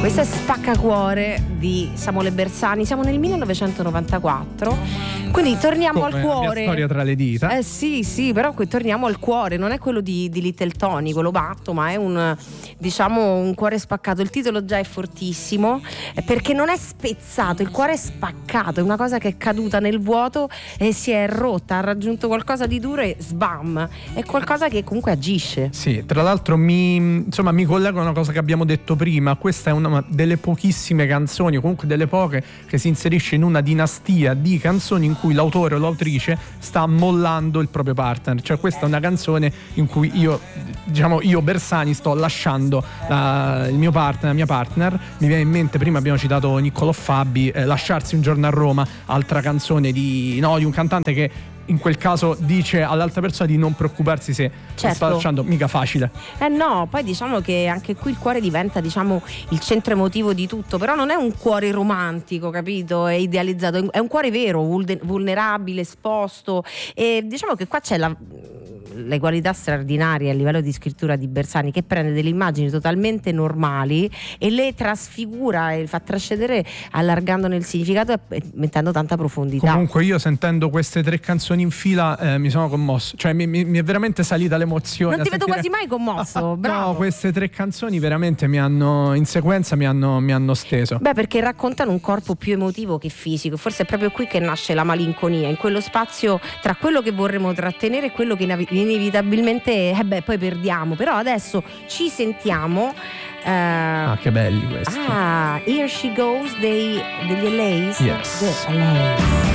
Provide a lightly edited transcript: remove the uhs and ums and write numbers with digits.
Questa è Spaccacuore di Samuele Bersani. Siamo nel 1994, quindi torniamo al cuore. La mia storia tra le dita. Sì, però qui torniamo al cuore. Non è quello di Little Tony, quello matto, ma è un cuore spaccato. Il titolo già è fortissimo, perché non è spezzato, il cuore è spaccato. È una cosa che è caduta nel vuoto e si è rotta, ha raggiunto qualcosa di duro e sbam. È qualcosa che comunque agisce. Sì, tra l'altro mi collego a una cosa che abbiamo detto prima. Questa è una delle pochissime canzoni, o comunque delle poche, che si inserisce in una dinastia di canzoni in cui l'autore o l'autrice sta mollando il proprio partner. Cioè questa è una canzone in cui io Bersani sto lasciando il mio partner, la mia partner. Mi viene in mente, prima abbiamo citato Niccolò Fabi, Lasciarsi un giorno a Roma, altra canzone di un cantante che in quel caso dice all'altra persona di non preoccuparsi se sta lasciando, mica facile. No, poi diciamo che anche qui il cuore diventa il centro emotivo di tutto, però non è un cuore romantico, capito? È idealizzato, è un cuore vero, vulnerabile, esposto, e diciamo che qua c'è le qualità straordinarie a livello di scrittura di Bersani, che prende delle immagini totalmente normali e le trasfigura e fa trascedere, allargandone il significato e mettendo tanta profondità. Comunque io, sentendo queste 3 canzoni in fila, mi sono commosso, cioè mi è veramente salita l'emozione. Non ti vedo quasi mai commosso. Bravo. No, queste 3 canzoni veramente in sequenza mi hanno steso. Beh, perché raccontano un corpo più emotivo che fisico. Forse è proprio qui che nasce la malinconia, in quello spazio tra quello che vorremmo trattenere e quello che inevitabilmente poi perdiamo. Però adesso ci sentiamo. Che belli questi. Here She Goes degli LA's. Yes. LA.